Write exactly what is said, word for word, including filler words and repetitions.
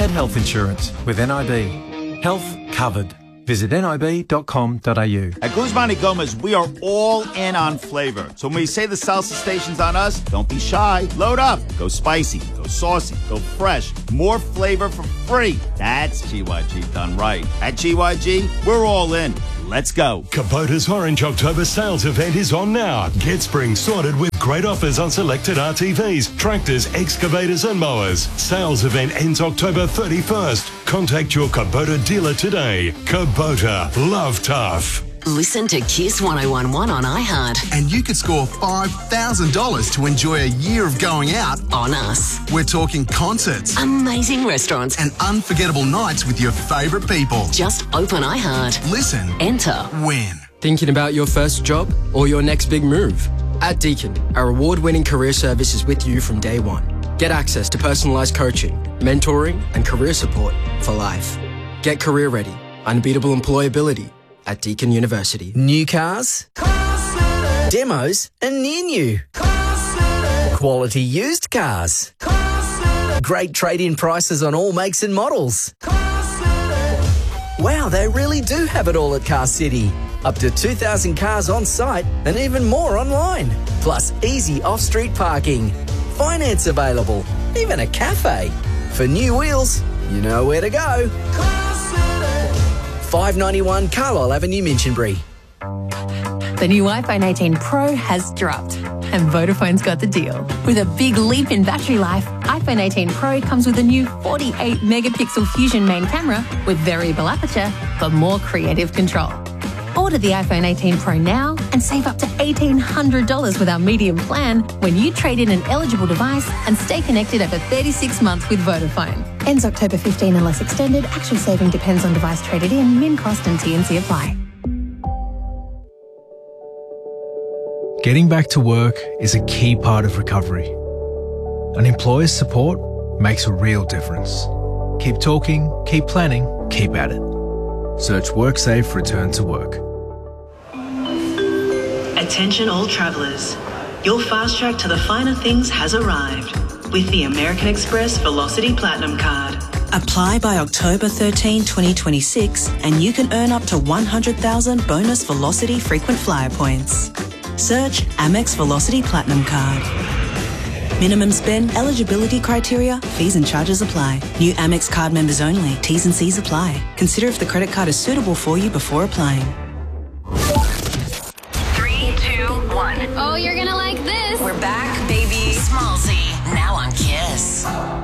health insurance with N I B. Health covered. Visit nib dot com dot a u. At Guzman y Gomez, we are all in on flavor. So when we say the salsa station's on us, don't be shy. Load up. Go spicy. Go saucy. Go fresh. More flavor for free. That's G Y G done right. At G Y G, we're all in. Let's go. Kubota's Orange October sales event is on now. Get spring sorted with great offers on selected R T Vs, tractors, excavators and mowers. Sales event ends October thirty-first. Contact your Kubota dealer today. Kubota. Love tough. Listen to Kiss one oh one one on iHeart. And you could score five thousand dollars to enjoy a year of going out on us. We're talking concerts, amazing restaurants, and unforgettable nights with your favourite people. Just open iHeart. Listen. Enter. Win. Thinking about your first job or your next big move? At Deakin, our award-winning career service is with you from day one. Get access to personalised coaching, mentoring, and career support for life. Get career ready. Unbeatable employability at Deakin University. New cars, demos, and near new. Quality used cars. Great trade-in prices on all makes and models. Wow, they really do have it all at Car City. Up to two thousand cars on site and even more online. Plus easy off-street parking. Finance available. Even a cafe. For new wheels, you know where to go. five ninety-one Carlisle Avenue, Minchinbury. The new iPhone eighteen Pro has dropped, and Vodafone's got the deal. With a big leap in battery life, iPhone eighteen Pro comes with a new forty-eight megapixel Fusion main camera with variable aperture for more creative control. Order the iPhone eighteen Pro now and save up to eighteen hundred dollars with our medium plan when you trade in an eligible device and stay connected over thirty-six months with Vodafone. Ends October fifteenth unless extended. Actual saving depends on device traded in. Min cost and T and C apply. Getting back to work is a key part of recovery. An employer's support makes a real difference. Keep talking, keep planning, keep at it. Search WorkSafe Return to Work. Attention all travellers. Your fast track to the finer things has arrived with the American Express Velocity Platinum Card. Apply by October thirteenth, twenty twenty-six and you can earn up to one hundred thousand bonus Velocity frequent flyer points. Search Amex Velocity Platinum Card. Minimum spend, eligibility criteria, fees and charges apply. New Amex card members only. T's and C's apply. Consider if the credit card is suitable for you before applying. Three, two, one. Oh, you're gonna like this. We're back, baby. Smallsy, now on Kiss.